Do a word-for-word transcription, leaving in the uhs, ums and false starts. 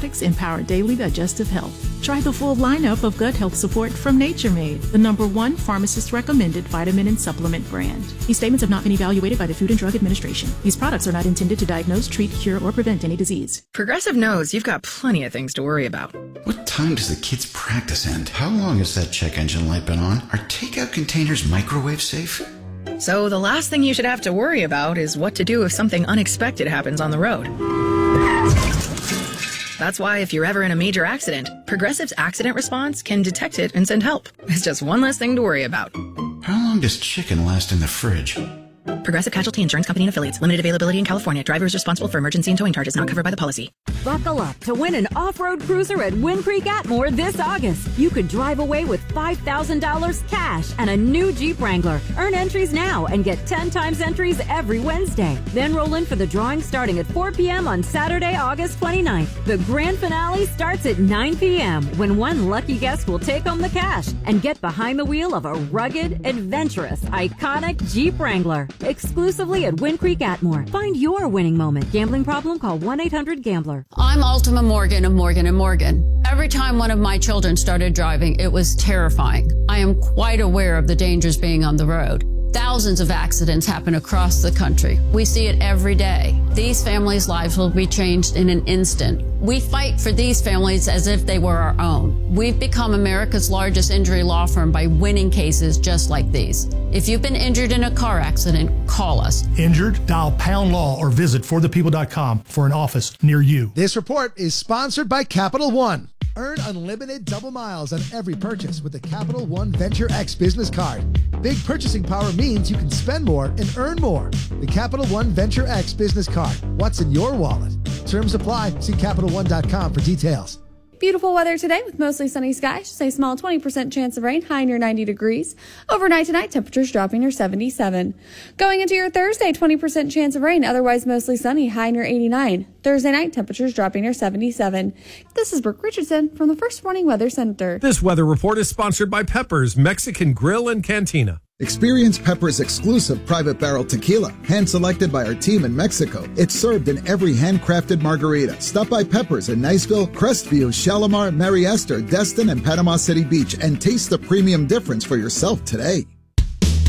probiotics empower daily digestive health. Try the full lineup of gut health support from Nature Made, the number one pharmacist-recommended vitamin and supplement brand. These statements have not been evaluated by the Food and Drug Administration. These products are not intended to diagnose, treat, cure, or prevent any disease. Progressive knows you've got plenty of things to worry about. What time does the kids' practice end? How long has that check engine light been on? Are takeout containers microwave safe? So the last thing you should have to worry about is what to do if something unexpected happens on the road. That's why if you're ever in a major accident, Progressive's accident response can detect it and send help. It's just one less thing to worry about. How long does chicken last in the fridge? Progressive Casualty Insurance Company and Affiliates. Limited availability in California. Driver is responsible for emergency and towing charges not covered by the policy. Buckle up to win an off-road cruiser at Wind Creek Atmore this August. You could drive away with five thousand dollars cash and a new Jeep Wrangler. Earn entries now and get ten times entries every Wednesday. Then roll in for the drawing starting at four p.m. on Saturday, August twenty-ninth. The grand finale starts at nine p.m. when one lucky guest will take home the cash and get behind the wheel of a rugged, adventurous, iconic Jeep Wrangler. Exclusively at Wind Creek Atmore. Find your winning moment. Gambling problem? Call one eight hundred gambler. I'm Ultima Morgan of Morgan and Morgan. Every time one of my children started driving, it was terrifying. I am quite aware of the dangers being on the road. Thousands of accidents happen across the country. We see it every day. These families' lives will be changed in an instant. We fight for these families as if they were our own. We've become America's largest injury law firm by winning cases just like these. If you've been injured in a car accident, call us. Injured? Dial pound law or visit for the people dot com for an office near you. This report is sponsored by Capital One. Earn unlimited double miles on every purchase with the Capital One Venture X business card. Big purchasing power means you can spend more and earn more. The Capital One Venture X business card. What's in your wallet? Terms apply. See Capital One dot com for details. Beautiful weather today with mostly sunny skies. Just a small twenty percent chance of rain, high near ninety degrees. Overnight tonight, temperatures dropping near seventy-seven. Going into your Thursday, twenty percent chance of rain, otherwise mostly sunny, high near eighty-nine. Thursday night, temperatures dropping near seventy-seven. This is Brooke Richardson from the First Warning Weather Center. This weather report is sponsored by Pepper's Mexican Grill and Cantina. Experience Pepper's exclusive private barrel tequila, hand-selected by our team in Mexico. It's served in every handcrafted margarita. Stop by Pepper's in Niceville, Crestview, Shalimar, Mary Esther, Destin, and Panama City Beach and taste the premium difference for yourself today.